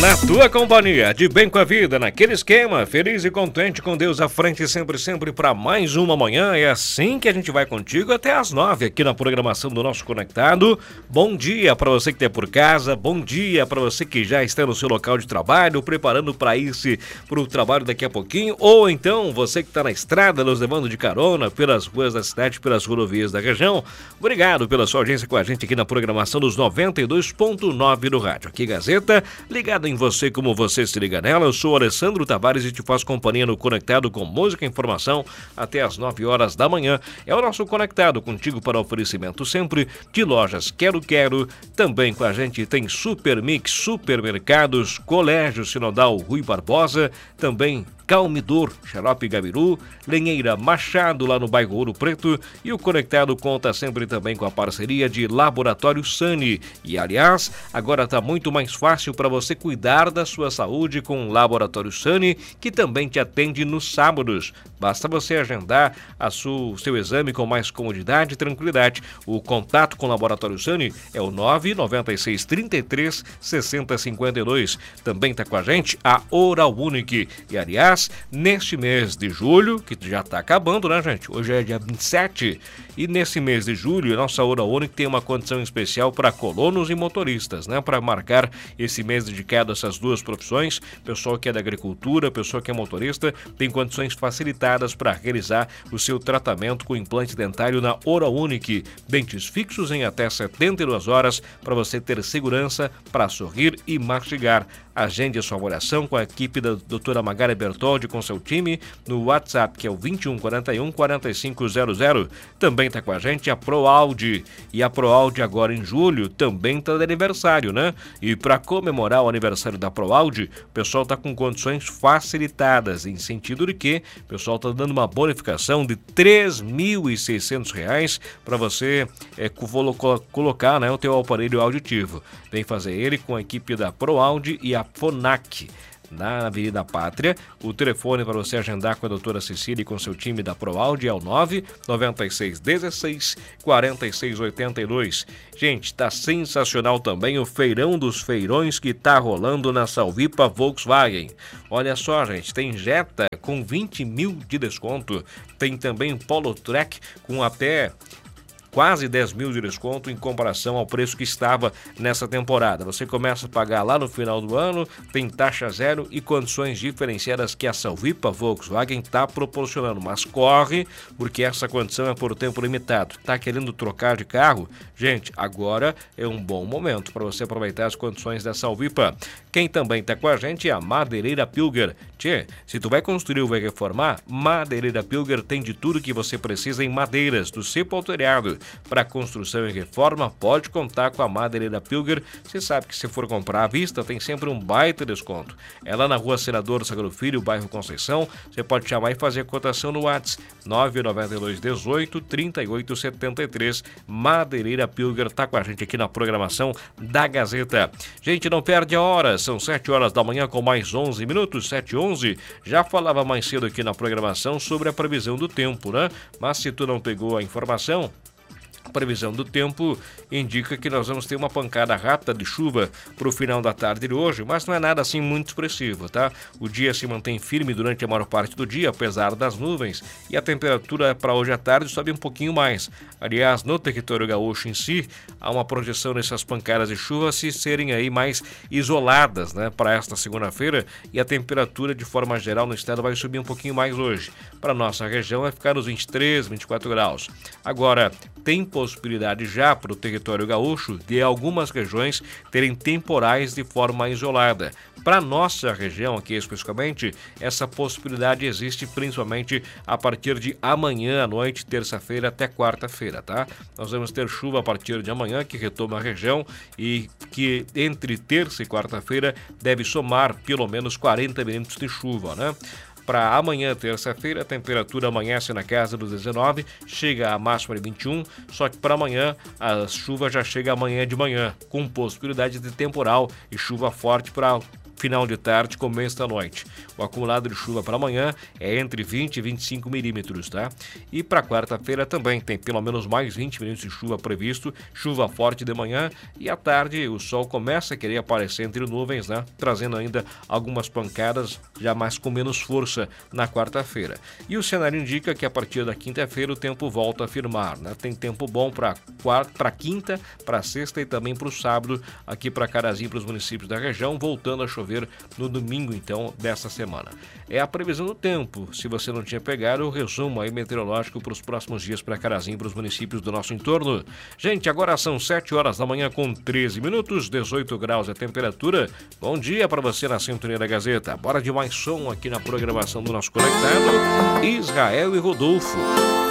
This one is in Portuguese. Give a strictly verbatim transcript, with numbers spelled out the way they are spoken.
Na tua companhia, de bem com a vida, naquele esquema, feliz e contente com Deus à frente, sempre, sempre para mais uma manhã. É assim que a gente vai contigo até às nove aqui na programação do nosso Conectado. Bom dia para você que está por casa, bom dia para você que já está no seu local de trabalho, preparando para ir-se para o trabalho daqui a pouquinho, ou então você que está na estrada, nos levando de carona pelas ruas da cidade, pelas rodovias da região. Obrigado pela sua audiência com a gente aqui na programação dos noventa e dois ponto nove do rádio. Aqui Gazeta, ligado em você como você se liga nela. Eu sou o Alessandro Tavares e te faço companhia no Conectado com música e informação até as nove horas da manhã. É o nosso Conectado contigo para oferecimento sempre de lojas Quero Quero. Também com a gente tem Super Mix Supermercados, Colégio Sinodal Rui Barbosa, também Calmidor, Xarope Gabiru, Lenheira Machado lá no bairro Ouro Preto, e o Conectado conta sempre também com a parceria de Laboratório Sani. E aliás, agora está muito mais fácil para você cuidar da sua saúde com o Laboratório Sani, que também te atende nos sábados. Basta você agendar a sua, o seu exame com mais comodidade e tranquilidade. O contato com o Laboratório Sani é o nove nove seis, trinta e três, sessenta, cinquenta e dois. Também está com a gente a Oral Unique. E aliás, neste mês de julho, que já está acabando, né, gente? Hoje é dia vinte e sete, e nesse mês de julho, a nossa Oral Unique tem uma condição especial para colonos e motoristas, né? Para marcar esse mês dedicado a essas duas profissões, pessoal que é da agricultura, pessoal que é motorista, tem condições facilitadas para realizar o seu tratamento com implante dentário na Oral Unique. Dentes fixos em até setenta e duas horas para você ter segurança para sorrir e mastigar. Agende a sua avaliação com a equipe da doutora Magara Bertoldi com seu time no WhatsApp, que é o vinte e um, quarenta e um, quarenta e cinco zero zero. Também está com a gente a ProAude. E a ProAude agora em julho também está de aniversário, né? E para comemorar o aniversário da ProAude, o pessoal está com condições facilitadas, em sentido de que o pessoal está dando uma bonificação de três mil e seiscentos reais para você é, colocar, né, o teu aparelho auditivo. Vem fazer ele com a equipe da ProAude e a Fonac, na Avenida Pátria. O telefone para você agendar com a doutora Cecília e com seu time da ProAude é o nove nove seis, dezesseis, quarenta e seis, oitenta e dois. Gente, tá sensacional também o feirão dos feirões que tá rolando na Salvipa Volkswagen. Olha só, gente, tem Jetta com vinte mil de desconto, tem também o Polo Trek com até quase dez mil de desconto em comparação ao preço que estava nessa temporada. Você começa a pagar lá no final do ano, tem taxa zero e condições diferenciadas que a Salvipa Volkswagen está proporcionando. Mas corre, porque essa condição é por tempo limitado. Tá querendo trocar de carro? Gente, agora é um bom momento para você aproveitar as condições da Salvipa. Quem também está com a gente é a Madeireira Pilger. Tchê, se tu vai construir ou vai reformar, Madeireira Pilger tem de tudo que você precisa em madeiras, do cepo ao telhado. Para construção e reforma, pode contar com a Madeireira Pilger. Você sabe que se for comprar à vista, tem sempre um baita desconto. É lá na rua Senador Sagro Filho, bairro Conceição. Você pode chamar e fazer a cotação no WhatsApp nove nove dois, dezoito, trinta e oito, setenta e três. Madeireira Pilger está com a gente aqui na programação da Gazeta. Gente, não perde a hora, são sete horas da manhã com mais onze minutos, sete e onze. Já falava mais cedo aqui na programação sobre a previsão do tempo, né? Mas se tu não pegou a informação, a previsão do tempo indica que nós vamos ter uma pancada rápida de chuva para o final da tarde de hoje, mas não é nada assim muito expressivo, tá? O dia se mantém firme durante a maior parte do dia, apesar das nuvens, e a temperatura para hoje à tarde sobe um pouquinho mais. Aliás, no território gaúcho em si, há uma projeção dessas pancadas de chuva se serem aí mais isoladas, né, para esta segunda-feira, e a temperatura de forma geral no estado vai subir um pouquinho mais hoje. Para nossa região vai ficar nos vinte e três, vinte e quatro graus. Agora, tem possibilidade já para o território gaúcho de algumas regiões terem temporais de forma isolada. Para nossa região aqui especificamente, essa possibilidade existe principalmente a partir de amanhã à noite, terça-feira até quarta-feira, tá? Nós vamos ter chuva a partir de amanhã, que retoma a região e que entre terça e quarta-feira deve somar pelo menos quarenta minutos de chuva, né? Para amanhã, terça-feira, a temperatura amanhece na casa dos dezenove, chega a máxima de vinte e um, só que para amanhã a chuva já chega amanhã de manhã, com possibilidade de temporal e chuva forte para final de tarde, começo da noite. O acumulado de chuva para amanhã é entre vinte e vinte e cinco milímetros, tá? E para quarta-feira também tem pelo menos mais vinte minutos de chuva previsto, chuva forte de manhã e à tarde o sol começa a querer aparecer entre nuvens, né? Trazendo ainda algumas pancadas, já mais com menos força na quarta-feira. E o cenário indica que a partir da quinta-feira o tempo volta a firmar, né? Tem tempo bom para quarta, para quinta, para sexta e também para o sábado aqui para Carazinho, para os municípios da região, voltando a chover no domingo então dessa semana. É a previsão do tempo. Se você não tinha pegado, o resumo aí meteorológico para os próximos dias para Carazinho, para os municípios do nosso entorno. Gente, agora são sete horas da manhã com treze minutos, dezoito graus a temperatura. Bom dia para você na Sintonia da Gazeta. Bora de mais som aqui na programação do nosso conectado, Israel e Rodolfo.